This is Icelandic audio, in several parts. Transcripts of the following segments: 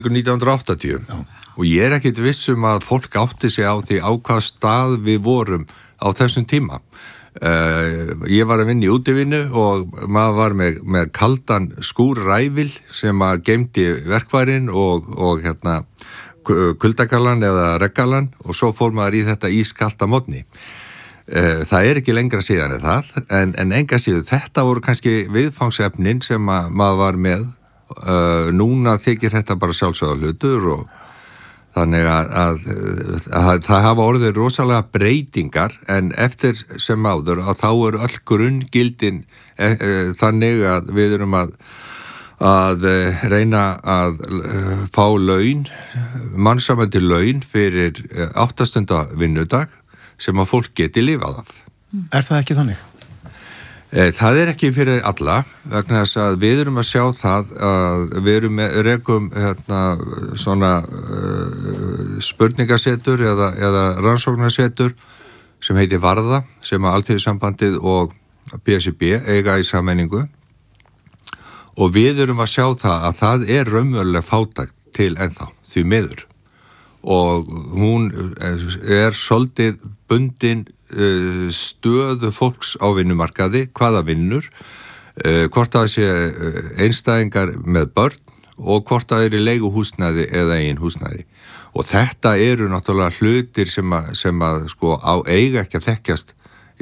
1980 og ég ekkert viss að fólk átti sig á því á hvaða stað við vorum á þessum tíma. Ég var að vinna í útivinnu og maður var með kaldan skúrræfil sem að geymdi verkfærin og kuldagallan eða reggalan og svo fór maður í þetta ískalda morgni. Það ekki lengra síðan það, en enga síður þetta voru kannski viðfangsefnin sem maður var með. Núna þykir þetta bara sjálfsögða hlutur og þannig að það hafa orðið rosalega breytingar en eftir sem áður að þá eru öll grunngildin þannig að við erum að reyna að fá laun, mannsæmandi laun fyrir 8 stunda vinnudag sem að fólk geti lifað af. Það ekki þannig? Það ekki fyrir alla, vegna þess að við erum að sjá það að við erum rekum svona spurningasetur eða rannsóknarsetur sem heitir Varða, sem að Alþýðusambandið og BSRB eiga í sameiningu og við erum að sjá það að það raunveruleg fátækt til ennþá, því miður. Og hún svolítið bundin stöðu fólks á vinnumarkaði, hvaða vinnur, hvort það sé einstæðingar með börn og hvort það í leiguhúsnæði eða eigin húsnæði. Og þetta eru náttúrulega hlutir sem að sko eiga ekki að þekkjast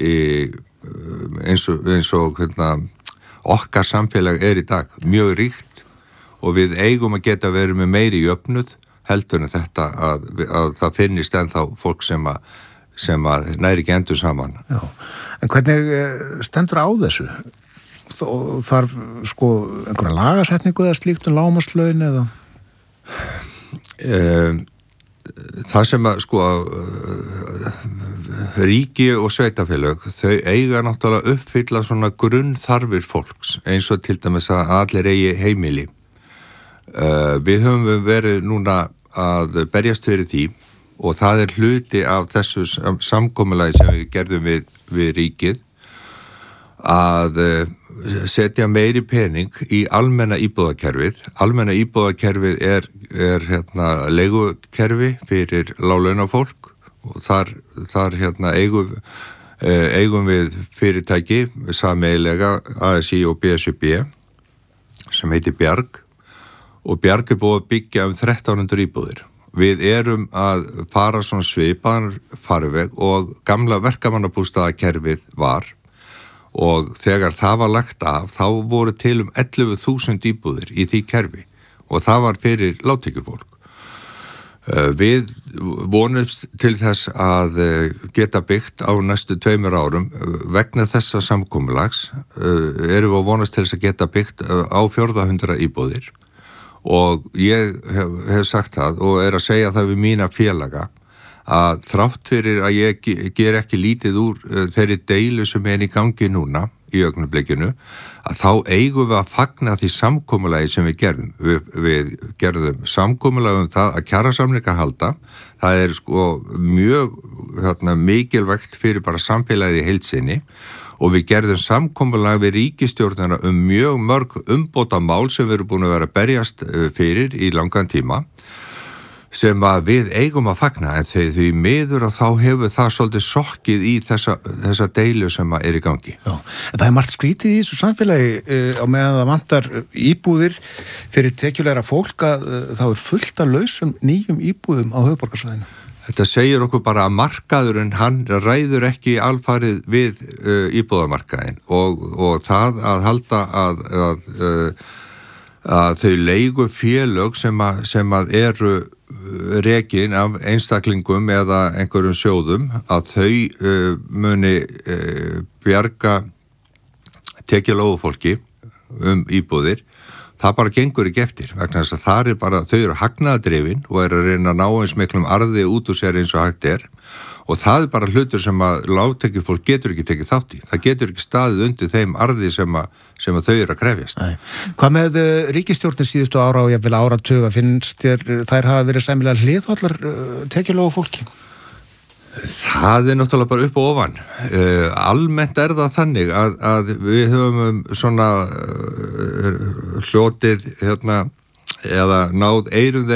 eins og okkar samfélag í dag, mjög ríkt og við eigum að geta verið með meiri jöfnuð heldur en þetta að það finnist ennþá fólk sem að næri ekki endur saman. Já, en hvernig stendur á þessu? Þarf sko einhverja lagasetningu eða slíkt lágmarkslaun eða? Það sem að sko ríki og sveitafélög, þau eiga náttúrulega uppfylla svona grunnþarfir fólks eins og til dæmis að allir eigi heimili. Við höfum verið núna að berjast fyrir því og það hluti af þessu samkomulagi sem við gerðum við ríkið að setja meiri pening í almenna íbúðakerfið. Almenna íbúðakerfið leigukerfi fyrir láglaunafólk og þar eigum við fyrirtæki sameiginlega ASÍ og BSRB sem heitir Bjarg og Bjarg búið að byggja 1300 íbúðir. Við erum að fara svona svipaðan farveg og gamla verkamannabústaðakerfið var og þegar það var lagt af þá voru til 11.000 íbúðir í því kerfi og það var fyrir lágtekjufólk. Við vonumst til þess að geta byggt á næstu 2 árum vegna þessa samkomulags erum við að vonast til þess að geta byggt á 400 íbúðir. Og ég hef sagt það og að segja það við mína félaga að þrátt fyrir að ég ger ekki lítið úr þeirri deilu sem í gangi núna í augnablikinu að þá eigum við að fagna því samkomulagi sem við gerðum. Við gerðum samkomulagi það að kjarasamninga halda. Það sko mjög mikilvægt fyrir bara samfélagið í heild sinni og við gerðum samkomulag við ríkisstjórnina mjög mörg umbótamál sem við erum búin að vera að berjast fyrir í langan tíma sem að við eigum að fagna en því miður að þá hefur það svolítið sokkið í þessa deilu sem að í gangi. Já, en það margt skrítið í þessu samfélagi á meðan það vantar íbúðir fyrir tekjulegra fólk að þá fullt af lausum nýjum íbúðum á höfuðborgarsvæðinu. Þetta segir okkur bara að markaðurinn hann ræður ekki alfarið við íbúðamarkaðinn og það að halda að þau leigufélög sem að eru rekin af einstaklingum eða einhverjum sjóðum að þau muni bjarga tekjulágu fólki íbúðir. Það bara gengur ekki eftir, vegna þess að þau eru hagnaðardrifin og eru að reyna að ná eins miklum arði út úr sér eins og hægt og það bara hlutur sem að lágtekjufólk getur ekki tekið þátt í. Það getur ekki staðið undir þeim arði sem að þau eru að krefjast. Nei. Hvað með ríkisstjórnin síðustu ára og jafnvel áratuga finnst þér þær hafa verið sæmilega hliðhollar tekjulágu fólki? Það náttúrulega bara upp og ofan. Almennt það þannig að við höfum svona hlotið eða náð eyrum